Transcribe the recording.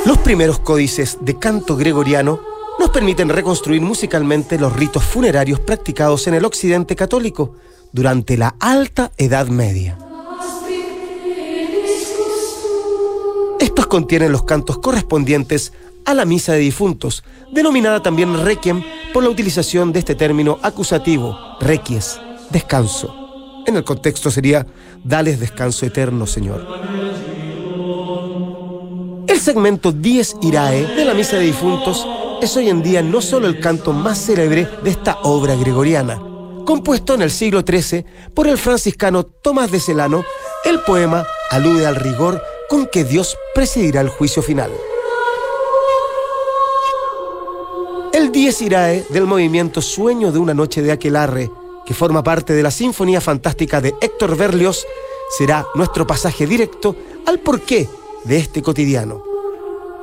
Los primeros códices de canto gregoriano nos permiten reconstruir musicalmente los ritos funerarios practicados en el occidente católico durante la Alta Edad Media. Estos contienen los cantos correspondientes a la misa de difuntos, denominada también requiem por la utilización de este término acusativo, requies, descanso. En el contexto sería, dales descanso eterno, Señor. El segmento Dies Irae de la misa de difuntos es hoy en día no solo el canto más célebre de esta obra gregoriana. Compuesto en el siglo XIII por el franciscano Tomás de Celano, el poema alude al rigor con que Dios presidirá el juicio final. El Dies Irae del movimiento Sueño de una noche de aquelarre, que forma parte de la Sinfonía Fantástica de Héctor Berlioz, será nuestro pasaje directo al porqué de este cotidiano.